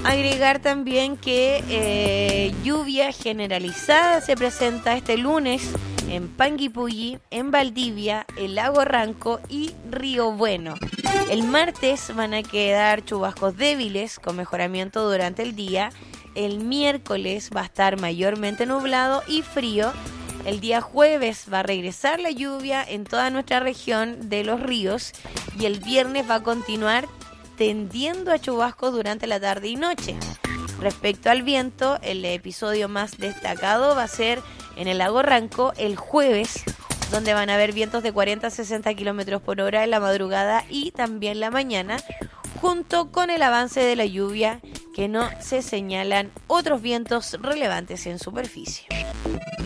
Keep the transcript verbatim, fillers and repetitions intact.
Agregar también que eh, lluvia generalizada se presenta este lunes en Panguipulli, en Valdivia, el Lago Ranco y Río Bueno. El martes van a quedar chubascos débiles con mejoramiento durante el día. El miércoles va a estar mayormente nublado y frío. El día jueves va a regresar la lluvia en toda nuestra región de los ríos y el viernes va a continuar tendiendo a chubascos durante la tarde y noche. Respecto al viento, el episodio más destacado va a ser en el Lago Ranco el jueves, donde van a haber vientos de cuarenta a sesenta kilómetros por hora en la madrugada y también la mañana, junto con el avance de la lluvia, que no se señalan otros vientos relevantes en superficie.